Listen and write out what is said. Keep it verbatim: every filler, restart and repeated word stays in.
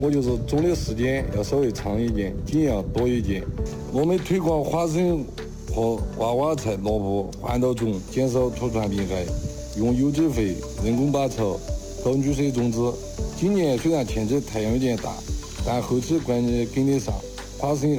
我就是种的时间要稍微长一点，经验要多一点。我们推广花生和娃娃菜、萝卜环岛种，减少土传病害，用有机肥、人工拔草、高雨水种植。今年虽然天气太阳有点大，但后期关键跟得上，花生